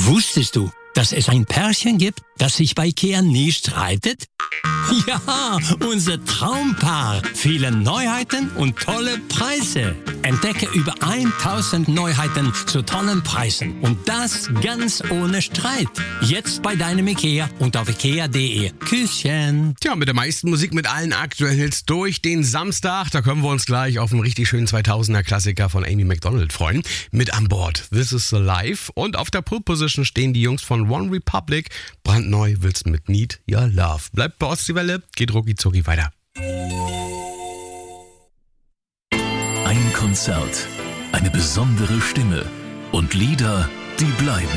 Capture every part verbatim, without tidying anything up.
Wusstest du, dass es ein Pärchen gibt, das sich bei IKEA nie streitet? Ja, unser Traumpaar. Viele Neuheiten und tolle Preise. Entdecke über tausend Neuheiten zu tollen Preisen. Und das ganz ohne Streit. Jetzt bei deinem IKEA und auf ikea punkt de. Küsschen. Tja, mit der meisten Musik, mit allen aktuellen Hits durch den Samstag. Da können wir uns gleich auf einen richtig schönen zweitausender Klassiker von Amy Macdonald freuen. Mit an Bord This Is Alive. Und auf der Pole Position stehen die Jungs von One Republic. Brandneu willst mit Need Your Love. Bleibt bei Ostseewelle, geht rucki zucki weiter. Ein Konzert, eine besondere Stimme und Lieder, die bleiben.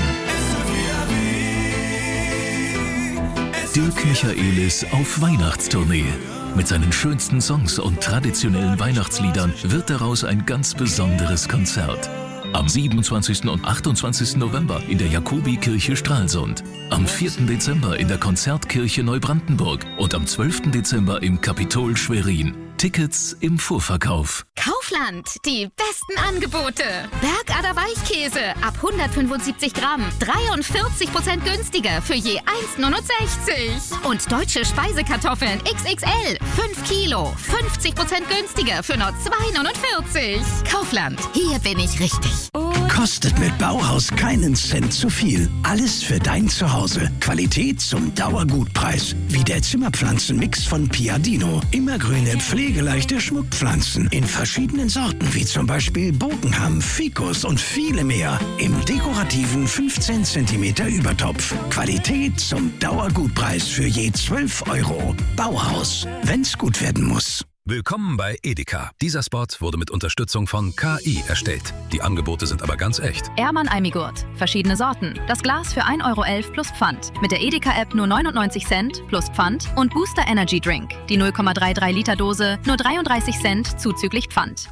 Dirk Michaelis auf Weihnachtstournee. Mit seinen schönsten Songs und traditionellen Weihnachtsliedern wird daraus ein ganz besonderes Konzert. Am siebenundzwanzigsten und achtundzwanzigsten November in der Jakobikirche Stralsund. Am vierten Dezember in der Konzertkirche Neubrandenburg und am zwölften Dezember im Kapitol Schwerin. Tickets im Vorverkauf. Kaufland, die besten Angebote. Bergader Weichkäse ab hundertfünfundsiebzig Gramm, dreiundvierzig Prozent günstiger für je eins Komma neunundsechzig. Und deutsche Speisekartoffeln X X L, fünf Kilo, fünfzig Prozent günstiger für nur zwei Komma neunundvierzig. Kaufland, hier bin ich richtig. Kostet mit Bauhaus keinen Cent zu viel. Alles für dein Zuhause. Qualität zum Dauergutpreis. Wie der Zimmerpflanzenmix von Piadino. Immergrüne, pflegeleichte Schmuckpflanzen in verschiedenen Sorten, wie zum Beispiel Bogenham, Ficus und viele mehr. Im dekorativen fünfzehn Zentimeter Übertopf. Qualität zum Dauergutpreis für je zwölf Euro. Bauhaus, wenn's gut werden muss. Willkommen bei Edeka. Dieser Spot wurde mit Unterstützung von K I erstellt. Die Angebote sind aber ganz echt. Ehrmann Almigurt. Verschiedene Sorten. Das Glas für ein Euro elf plus Pfand. Mit der Edeka-App nur neunundneunzig Cent plus Pfand. Und Booster Energy Drink. Die null Komma dreiunddreißig Liter Dose nur dreiunddreißig Cent zuzüglich Pfand.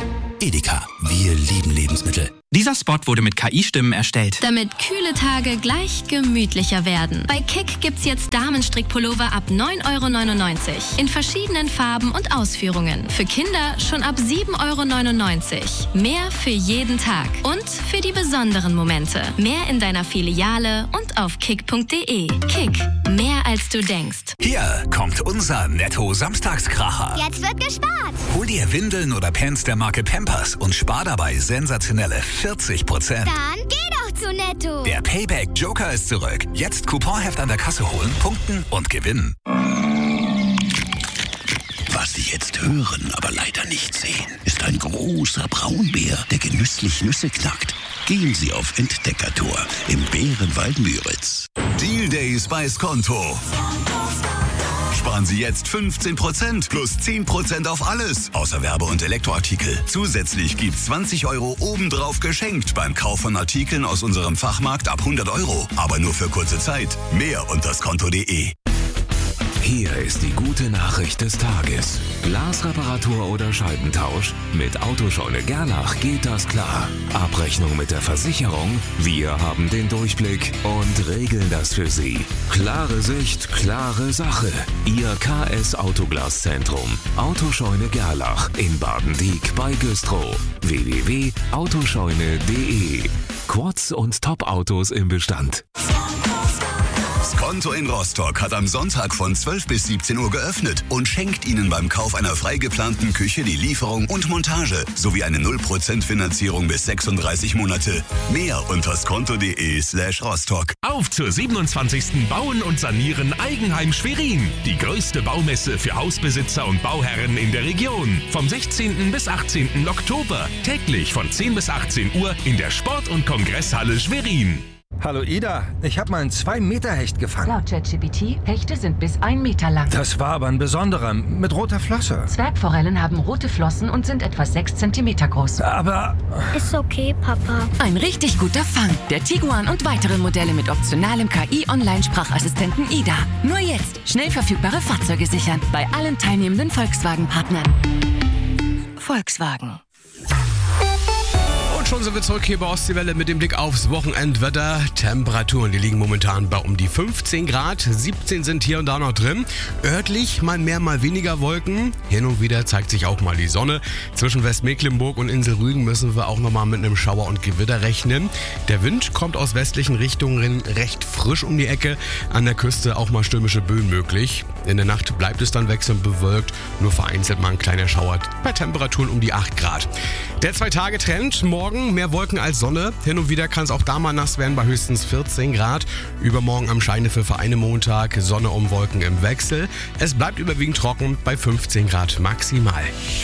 Edeka. Wir lieben Lebensmittel. Dieser Spot wurde mit K I-Stimmen erstellt. Damit kühle Tage gleich gemütlicher werden. Bei Kick gibt's jetzt Damenstrickpullover ab neun Euro neunundneunzig. In verschiedenen Farben und Ausführungen. Für Kinder schon ab sieben Euro neunundneunzig. Mehr für jeden Tag. Und für die besonderen Momente. Mehr in deiner Filiale und auf kick punkt de. Kick. Mehr als du denkst. Hier kommt unser Netto-Samstagskracher. Jetzt wird gespart. Hol dir Windeln oder Pants der Marke Pampers und spar dabei sensationelle vierzig Prozent. Dann geh doch zu Netto. Der Payback Joker ist zurück. Jetzt Couponheft an der Kasse holen, punkten und gewinnen. Was Sie jetzt hören, aber leider nicht sehen, ist ein großer Braunbär, der genüsslich Nüsse knackt. Gehen Sie auf Entdeckertour im Bärenwald Müritz. Deal Days bei Skonto. Sparen Sie jetzt fünfzehn Prozent plus zehn Prozent auf alles, außer Werbe- und Elektroartikel. Zusätzlich gibt's zwanzig Euro obendrauf geschenkt beim Kauf von Artikeln aus unserem Fachmarkt ab hundert Euro. Aber nur für kurze Zeit. Mehr unter skonto punkt de. Hier ist die gute Nachricht des Tages. Glasreparatur oder Scheibentausch? Mit Autoscheune Gerlach geht das klar. Abrechnung mit der Versicherung? Wir haben den Durchblick und regeln das für Sie. Klare Sicht, klare Sache. Ihr K S Autoglaszentrum. Autoscheune Gerlach in Badendiek bei Güstrow. w w w punkt autoscheune punkt de. Quads und Top-Autos im Bestand. Skonto in Rostock hat am Sonntag von zwölf bis siebzehn Uhr geöffnet und schenkt Ihnen beim Kauf einer frei geplanten Küche die Lieferung und Montage sowie eine null Prozent Finanzierung bis sechsunddreißig Monate. Mehr unter skonto punkt de slash Rostock. Auf zur siebenundzwanzigsten Bauen und Sanieren Eigenheim Schwerin. Die größte Baumesse für Hausbesitzer und Bauherren in der Region. Vom sechzehnten bis achtzehnten Oktober. Täglich von zehn bis achtzehn Uhr in der Sport- und Kongresshalle Schwerin. Hallo Ida, ich habe mal einen zwei Meter Hecht gefangen. Laut ChatGPT, Hechte sind bis ein Meter lang. Das war aber ein besonderer, mit roter Flosse. Zwergforellen haben rote Flossen und sind etwa sechs Zentimeter groß. Aber... Ist okay, Papa. Ein richtig guter Fang. Der Tiguan und weitere Modelle mit optionalem K I-Online-Sprachassistenten Ida. Nur jetzt schnell verfügbare Fahrzeuge sichern. Bei allen teilnehmenden Volkswagen-Partnern. Volkswagen. schon sind wir zurück hier bei Ostseewelle mit dem Blick aufs Wochenendwetter. Temperaturen, die liegen momentan bei um die fünfzehn Grad. siebzehn sind hier und da noch drin. Örtlich mal mehr, mal weniger Wolken. Hin und wieder zeigt sich auch mal die Sonne. Zwischen Westmecklenburg und Insel Rügen müssen wir auch nochmal mit einem Schauer und Gewitter rechnen. Der Wind kommt aus westlichen Richtungen recht frisch um die Ecke. An der Küste auch mal stürmische Böen möglich. In der Nacht bleibt es dann wechselnd bewölkt. Nur vereinzelt mal ein kleiner Schauer bei Temperaturen um die acht Grad. Der Zwei-Tage-Trend. Morgen mehr Wolken als Sonne. Hin und wieder kann es auch da mal nass werden bei höchstens vierzehn Grad. Übermorgen am Scheinefel für einen Montag. Sonne um Wolken im Wechsel. Es bleibt überwiegend trocken bei fünfzehn Grad maximal.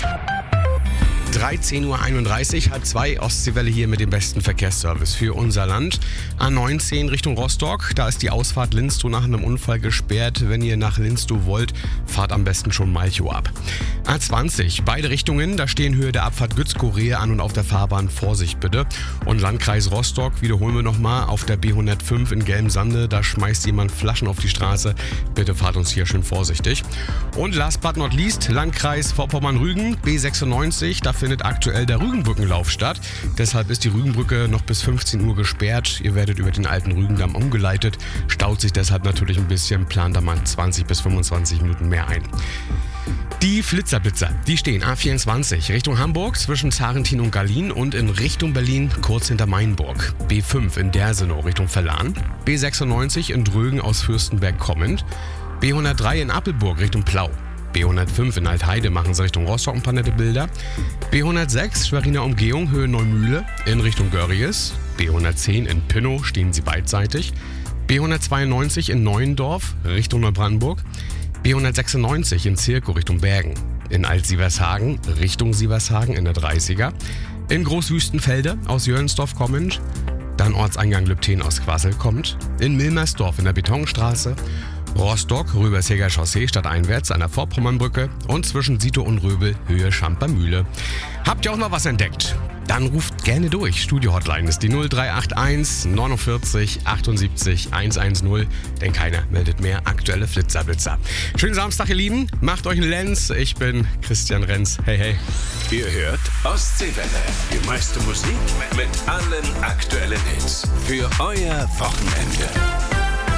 dreizehn Uhr einunddreißig, halb zwei, Ostseewelle hier mit dem besten Verkehrsservice für unser Land. A neunzehn Richtung Rostock, da ist die Ausfahrt Linstow nach einem Unfall gesperrt. Wenn ihr nach Linstow wollt, fahrt am besten schon Malchow ab. A zwanzig, beide Richtungen, da stehen Höhe der Abfahrt Gützkow-Rehe an und auf der Fahrbahn Vorsicht bitte. Und Landkreis Rostock, wiederholen wir nochmal, auf der B hundertfünf in Gelbsande, da schmeißt jemand Flaschen auf die Straße. Bitte fahrt uns hier schön vorsichtig. Und last but not least, Landkreis Vorpommern-Rügen, B sechsundneunzig, da findet aktuell der Rügenbrückenlauf statt. Deshalb ist die Rügenbrücke noch bis fünfzehn Uhr gesperrt. Ihr werdet über den alten Rügendamm umgeleitet. Staut sich deshalb natürlich ein bisschen. Plant da mal zwanzig bis fünfundzwanzig Minuten mehr ein. Die Flitzerblitzer, die stehen A vierundzwanzig Richtung Hamburg zwischen Zarentin und Gallien und in Richtung Berlin kurz hinter Mainburg. B fünf in Dersenow Richtung Verlan. B sechsundneunzig in Drögen aus Fürstenberg kommend. B hundertdrei in Appelburg Richtung Plau. B hundertfünf in Altheide machen sie Richtung Rostock ein paar nette Bilder. B hundertsechs Schweriner Umgehung Höhe Neumühle in Richtung Görries. B hundertzehn in Pinnow stehen sie beidseitig. B hundertzweiundneunzig in Neuendorf Richtung Neubrandenburg. B hundertsechsundneunzig in Zirkow Richtung Bergen. In Alt-Sievershagen Richtung Sievershagen in der dreißiger. In Großwüstenfelde aus Jönsdorf kommend. Dann Ortseingang Lübten aus Quassel kommt. In Milmersdorf in der Betonstraße. Rostock, Röberseger Chaussee stadteinwärts an der Vorpommernbrücke und zwischen Sito und Röbel Höhe Schampermühle. Habt ihr auch noch was entdeckt? Dann ruft gerne durch. Studio-Hotline ist die null drei acht eins neunundvierzig achtundsiebzig hundertzehn, denn keiner meldet mehr aktuelle Flitzerblitzer. Schönen Samstag, ihr Lieben. Macht euch einen Lenz. Ich bin Christian Renz. Hey, hey. Ihr hört Ostseewelle. Die meiste Musik mit allen aktuellen Hits. Für euer Wochenende.